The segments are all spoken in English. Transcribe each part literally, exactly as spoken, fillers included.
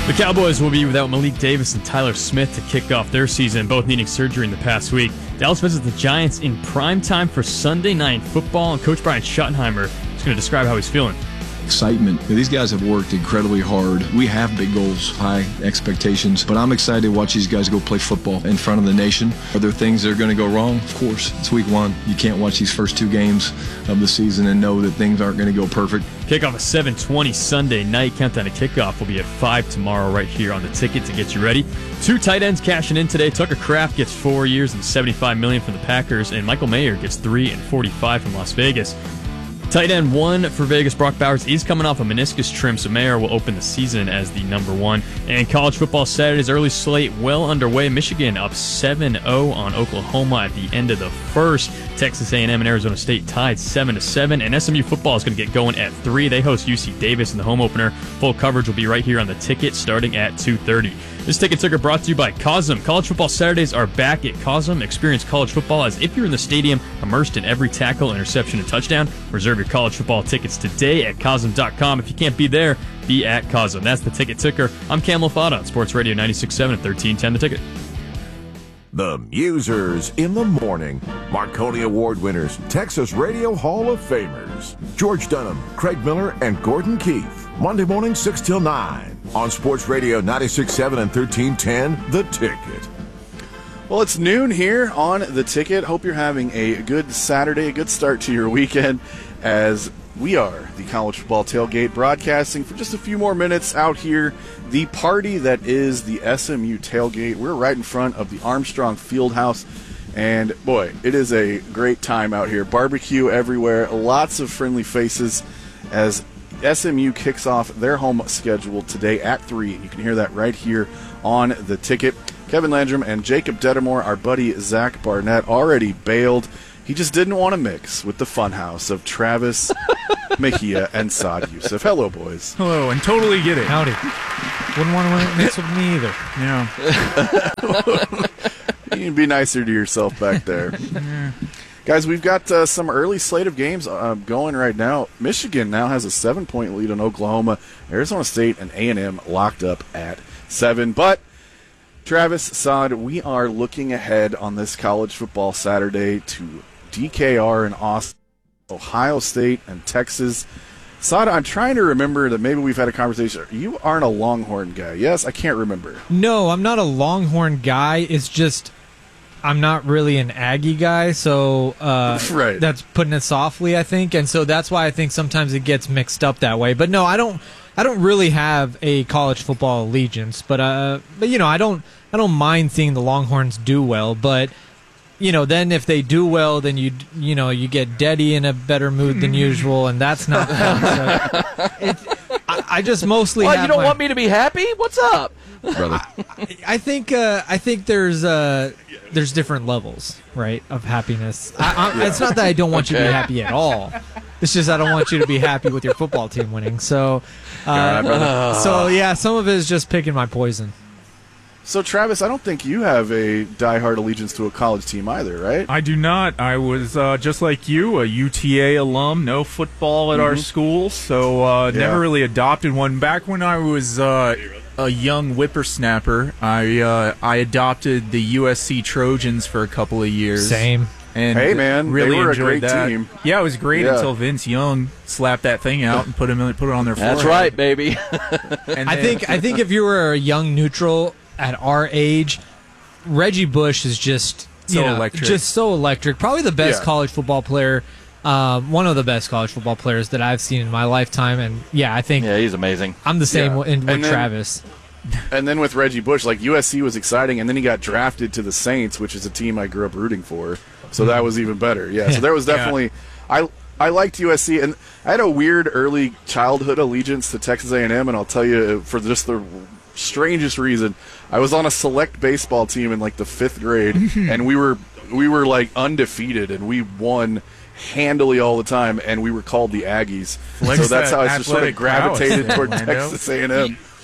The Cowboys will be without Malik Davis and Tyler Smith to kick off their season, both needing surgery in the past week. Dallas visits the Giants in prime time for Sunday Night Football, and Coach Brian Schottenheimer is going to describe how he's feeling. Excitement. These guys have worked incredibly hard. We have big goals, high expectations, but I'm excited to watch these guys go play football in front of the nation. Are there things that are going to go wrong? Of course. It's week one. You can't watch these first two games of the season and know that things aren't going to go perfect. Kickoff at seven twenty Sunday night. Countdown to kickoff will be at five tomorrow right here on the ticket to get you ready. Two tight ends cashing in today. Tucker Kraft gets four years and seventy-five million dollars from the Packers, and Michael Mayer gets three and forty-five from Las Vegas. Tight end one for Vegas, Brock Bowers, is coming off a meniscus trim, so Mayer will open the season as the number one. And college football Saturday's early slate well underway. Michigan up seven oh on Oklahoma at the end of the first. Texas A and M and Arizona State tied seven to seven. And S M U football is going to get going at three. They host U C Davis in the home opener. Full coverage will be right here on the ticket starting at two thirty. This ticket ticker brought to you by Cosm. College football Saturdays are back at Cosm. Experience college football as if you're in the stadium, immersed in every tackle, interception, and touchdown. Reserve your college football tickets today at Cosm dot com. If you can't be there, be at Cosm. That's the ticket ticker. I'm Cam Lafada on Sports Radio ninety-six point seven and thirteen ten The Ticket. The Musers in the morning. Marconi Award winners, Texas Radio Hall of Famers. George Dunham, Craig Miller, and Gordon Keith. Monday morning, six till nine. On Sports Radio ninety-six point seven and thirteen ten The Ticket. Well, it's noon here on The Ticket. Hope you're having a good Saturday, a good start to your weekend, as we are the College Football Tailgate broadcasting for just a few more minutes out here. The party that is the S M U Tailgate. We're right in front of the Armstrong Fieldhouse, and boy, it is a great time out here. Barbecue everywhere, lots of friendly faces as S M U kicks off their home schedule today at three. You can hear that right here on The Ticket. Kevin Landrum and Jacob Dedamore, our buddy Zach Barnett, already bailed. He just didn't want to mix with the funhouse of Travis Mejia and Saad Youssef. Hello, boys. Hello, and totally get it. Howdy. Wouldn't want to mix with me either. Yeah. You can be nicer to yourself back there. Yeah. Guys, we've got uh, some early slate of games uh, going right now. Michigan now has a seven-point lead on Oklahoma. Arizona State and A and M locked up at seven. But, Travis, Saad, we are looking ahead on this college football Saturday to D K R and Austin, Ohio State and Texas. Saad, I'm trying to remember that maybe we've had a conversation. You aren't a Longhorn guy. Yes, I can't remember. No, I'm not a Longhorn guy. It's just I'm not really an Aggie guy, so uh, right. That's putting it softly, I think. And so that's why I think sometimes it gets mixed up that way. But no, I don't I don't really have a college football allegiance, but uh but you know, I don't I don't mind seeing the Longhorns do well, but you know, then if they do well, then you you know you get Deddy in a better mood than usual, and that's not fun. So it, I, I just mostly. Well, have you don't my, want me to be happy? What's up, brother? I, I think uh, I think there's uh, there's different levels, right, of happiness. I, I, yeah. It's not that I don't want you to be happy at all. It's just I don't want you to be happy with your football team winning. So, uh, right, so yeah, some of it is just picking my poison. So, Travis, I don't think you have a diehard allegiance to a college team either, right? I do not. I was, uh, just like you, a U T A alum, no football at mm-hmm. our school, so uh, yeah. never really adopted one. Back when I was uh, a young whippersnapper, I uh, I adopted the U S C Trojans for a couple of years. Same. And hey, man, really they were a enjoyed great that. team. Yeah, it was great yeah. until Vince Young slapped that thing out and put him put it on their forehead. That's right, baby. And I then, think I think if you were a young neutral at our age, Reggie Bush is just you so know, electric. just so electric. Probably the best yeah. college football player, um, one of the best college football players that I've seen in my lifetime. And yeah, I think yeah, he's amazing. I'm the same yeah. in, with and then, Travis. And then with Reggie Bush, like U S C was exciting, and then he got drafted to the Saints, which is a team I grew up rooting for. So that was even better. Yeah. So there was definitely yeah. I I liked U S C, and I had a weird early childhood allegiance to Texas A and M, and I'll tell you for just the strangest reason. I was on a select baseball team in like the fifth grade, and we were we were like undefeated, and we won handily all the time, and we were called the Aggies. Flex so that's that how I just sort of athletic gravitated prowess, toward Orlando. Texas A and M.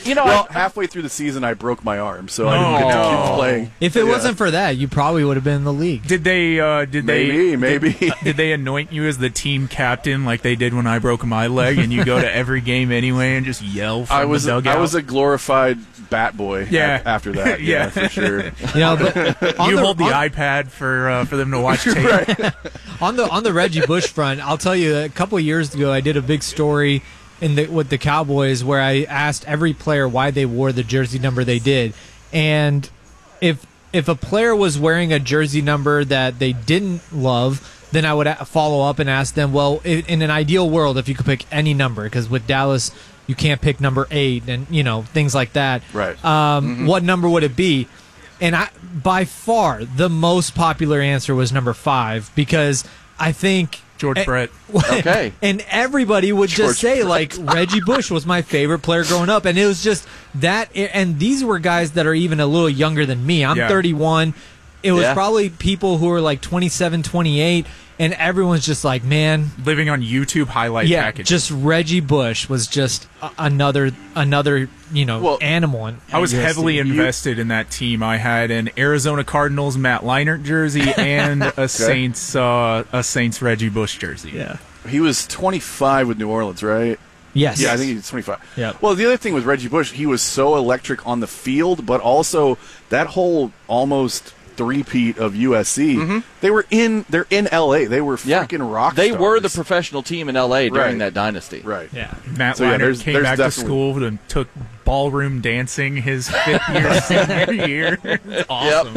You know, well, I- halfway through the season, I broke my arm, so I didn't No. get to keep playing. If it Yeah. wasn't for that, you probably would have been in the league. Did they? Uh, did Maybe, they? maybe. Did, did they anoint you as the team captain like they did when I broke my leg, and you go to every game anyway and just yell from I was the dugout? I was a glorified bat boy. Yeah. a- after that, yeah, Yeah. for sure. You know, but on you the, hold the on, iPad for uh, for them to watch tape. on the on the Reggie Bush front, I'll tell you, a couple of years ago, I did a big story in the with the Cowboys where I asked every player why they wore the jersey number they did, and if if a player was wearing a jersey number that they didn't love, then I would a- follow up and ask them, well, in, in an ideal world, if you could pick any number, because with Dallas you can't pick number eight and you know things like that, Right. Um, What number would it be? And I, by far, the most popular answer was number five because I think George eh, Brett. Okay. and everybody would George just say like Reggie Bush was my favorite player growing up, and it was just that. And these were guys that are even a little younger than me. I'm Yeah. thirty-one. It was Yeah. probably people who were like twenty-seven, twenty-eight, and everyone's just like, man, Living on YouTube highlight yeah, package. just Reggie Bush was just a- another another you know Well, animal. In, I was in U S C. heavily invested in that team. I had an Arizona Cardinals Matt Leinart jersey and a Saints uh, a Saints Reggie Bush jersey. Yeah. He was twenty-five with New Orleans, right? Yes. Yeah, I think he was twenty-five. Yep. Well, the other thing with Reggie Bush, he was so electric on the field, but also that whole almost three-peat of U S C. They were in. They're in L A. They were Yeah. freaking rock They stars. were the professional team in L A during Right. that dynasty. right. Yeah. Matt So, yeah, Leinart there's- came there's back to definitely- school and took ballroom dancing his fifth year senior year. It's awesome.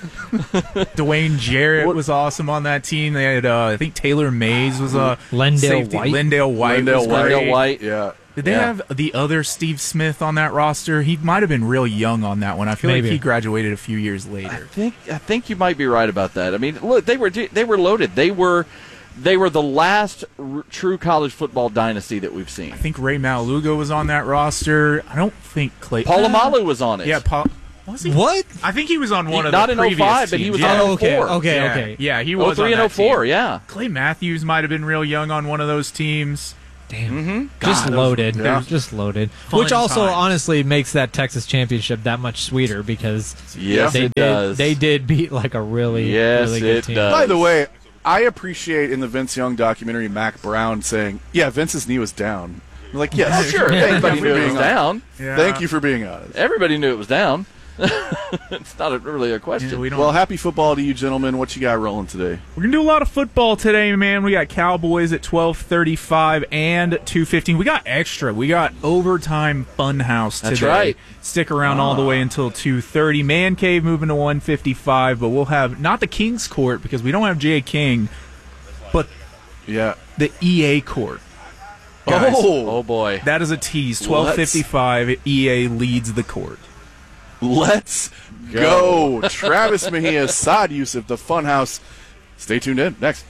Dwayne Jarrett What- was awesome on that team. They had, uh, I think Taylor Mays was a Lendale safety. White. Lendale White. Lendale was White. great. Lendale White. Yeah. Did they Yeah. have the other Steve Smith on that roster? He might have been real young on that one. I feel Maybe. like he graduated a few years I later. think I think you might be right about that. I mean, look, they were they were loaded. They were they were the last r- true college football dynasty that we've seen. I think Ray Maluga was on that roster. I don't think Clay. Polamalu was on it. Yeah, Paul. Was he? What? I think he was on one He- of not the in previous oh five, but he teams. was yeah. on Oh, okay. oh four. Okay. yeah. Okay. Yeah, he oh was three on and that oh four. team. Yeah. Clay Matthews might have been real young on one of those teams. Damn. Mm-hmm. Just God, those- loaded. yeah. Just loaded. Fun Which also times. honestly makes that Texas championship that much sweeter because Yes, they it did does. they did beat like a really Yes, really good it team. does. By the way, I appreciate in the Vince Young documentary Mac Brown saying, "Yeah, Vince's knee was down." I'm like, yes, Oh, sure. Thank Everybody you for knew it being was honest. down. Yeah. Thank you for being honest. Everybody knew it was down. It's not a, really a question. Yeah, we don't. Well, happy football to you, gentlemen. What you got rolling today? We're gonna do a lot of football today, man. We got Cowboys at twelve thirty-five and two fifteen. We got extra. We got overtime Funhouse today. That's right. Stick around all the way until two thirty. Man Cave moving to one fifty-five, but we'll have not the King's Court because we don't have Jay King, but Yeah. the E A Court. Guys, Oh boy. that is a tease. twelve fifty-five. E A leads the court. Let's go. Travis Mejia, Saad Yusuf, the Funhouse. Stay tuned in. Next.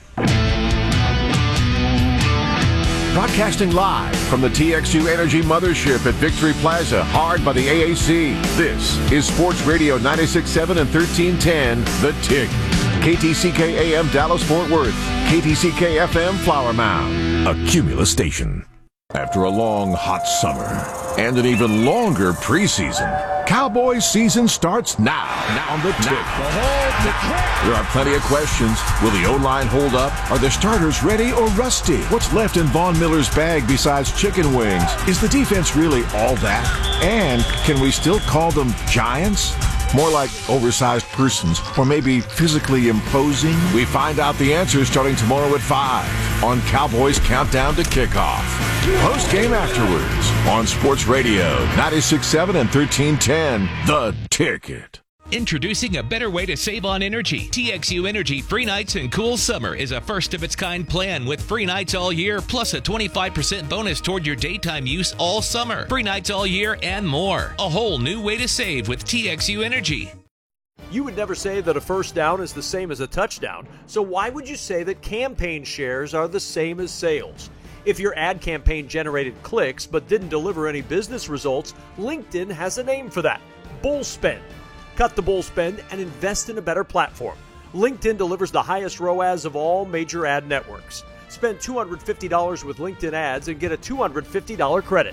Broadcasting live from the T X U Energy Mothership at Victory Plaza, hard by the A A C. This is Sports Radio ninety-six point seven and thirteen ten, The Tick. K T C K A M Dallas-Fort Worth. K T C K F M Flower Mound. A Cumulus station. After a long, hot summer and an even longer preseason, Cowboys season starts now. Now on The Tick. There are plenty of questions. Will the O-line hold up? Are the starters ready or rusty? What's left in Von Miller's bag besides chicken wings? Is the defense really all that? And can we still call them giants? More like oversized persons, or maybe physically imposing? We find out the answers starting tomorrow at five on Cowboys Countdown to Kickoff. Post game afterwards on Sports Radio ninety-six point seven and thirteen ten, The Ticket. Introducing a better way to save on energy. T X U Energy Free Nights and Cool Summer is a first-of-its-kind plan with free nights all year, plus a twenty-five percent bonus toward your daytime use all summer. Free nights all year and more. A whole new way to save with T X U Energy. You would never say that a first down is the same as a touchdown, so why would you say that campaign shares are the same as sales? If your ad campaign generated clicks but didn't deliver any business results, LinkedIn has a name for that: bull spend. Cut the bull spend and invest in a better platform. LinkedIn delivers the highest R O A S of all major ad networks. Spend two hundred fifty dollars with LinkedIn ads and get a two hundred fifty dollars credit.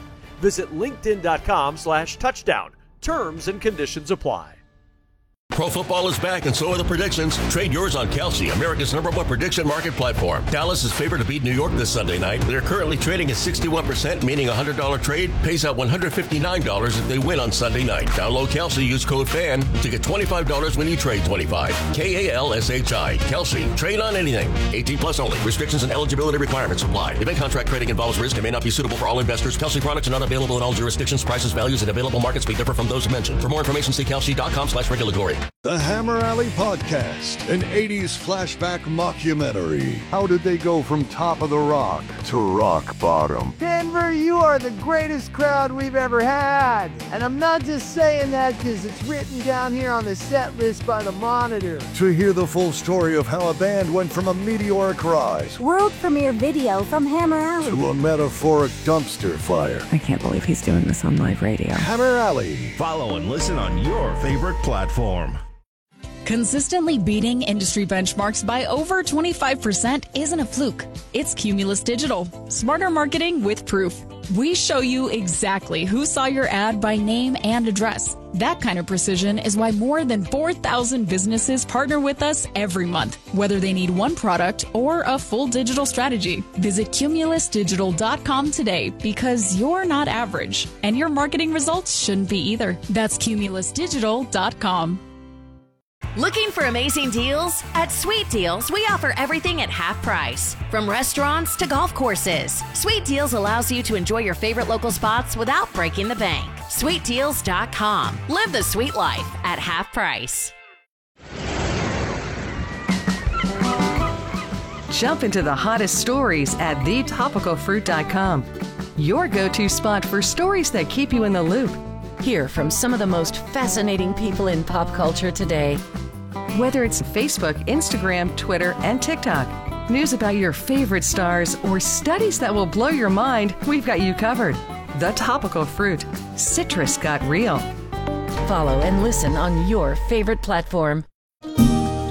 Visit linkedin.com slash touchdown. Terms and conditions apply. Pro football is back, and so are the predictions. Trade yours on Kalshi, America's number one prediction market platform. Dallas is favored to beat New York this Sunday night. They're currently trading at sixty-one percent, meaning a one hundred dollars trade pays out one hundred fifty-nine dollars if they win on Sunday night. Download Kalshi, use code FAN to get twenty-five dollars when you trade twenty-five dollars. K A L S H I. Kalshi. Trade on anything. eighteen plus only. Restrictions and eligibility requirements apply. Event contract trading involves risk and may not be suitable for all investors. Kalshi products are not available in all jurisdictions. Prices, values, and available markets may differ from those mentioned. For more information, see kalshi.com slash regulatory. The Hammer Alley Podcast, an eighties flashback mockumentary. How did they go from top of the rock to rock bottom? Denver, you are the greatest crowd we've ever had. And I'm not just saying that because it's written down here on the set list by the Monitor. To hear the full story of how a band went from a meteoric rise, world premiere video from Hammer Alley, to a metaphoric dumpster fire. I can't believe he's doing this on live radio. Hammer Alley. Follow and listen on your favorite platform. Consistently beating industry benchmarks by over twenty-five percent isn't a fluke. It's Cumulus Digital. Smarter marketing with proof. We show you exactly who saw your ad by name and address. That kind of precision is why more than four thousand businesses partner with us every month, whether they need one product or a full digital strategy. Visit cumulus digital dot com today because you're not average, and your marketing results shouldn't be either. That's cumulus digital dot com. Looking for amazing deals? At Sweet Deals, we offer everything at half price. From restaurants to golf courses, Sweet Deals allows you to enjoy your favorite local spots without breaking the bank. sweet deals dot com. Live the sweet life at half price. Jump into the hottest stories at the topical fruit dot com. Your go-to spot for stories that keep you in the loop. Hear from some of the most fascinating people in pop culture today. Whether it's Facebook, Instagram, Twitter, and TikTok, news about your favorite stars, or studies that will blow your mind, we've got you covered. The Topical Fruit. Citrus got real. Follow and listen on your favorite platform.